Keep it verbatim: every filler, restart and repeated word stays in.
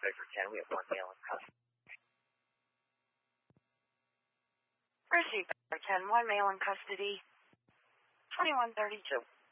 Victor ten, we have one male in custody. Receive Victor ten, one male in custody, twenty-one thirty-two.